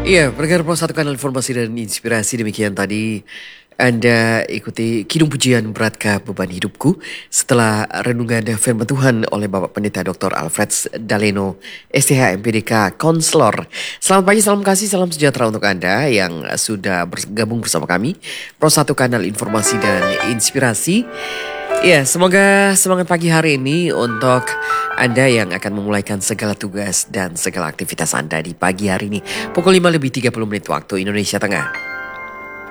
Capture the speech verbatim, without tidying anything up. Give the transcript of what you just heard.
Iya, pendengar Pro satu Kanal Informasi dan Inspirasi, demikian tadi Anda ikuti Kidung Pujian Beratkah Beban Hidupku setelah renungan firman Tuhan oleh Bapak Pendeta doktor Alfred Daleno, S T H M P D K, Konselor. Selamat pagi, salam kasih, salam sejahtera untuk Anda yang sudah bergabung bersama kami Pro satu Kanal Informasi dan Inspirasi. Ya, semoga semangat pagi hari ini untuk Anda yang akan memulaikan segala tugas dan segala aktivitas Anda di pagi hari ini. Pukul lima lebih tiga puluh menit waktu Indonesia Tengah.